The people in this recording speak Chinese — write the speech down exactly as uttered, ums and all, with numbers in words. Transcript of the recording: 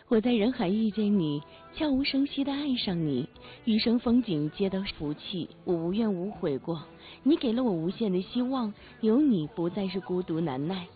我在人海遇见你，悄无声息地爱上你，余生风景皆都是福气，我无怨无悔过。你给了我无限的希望，有你不再是孤独难耐。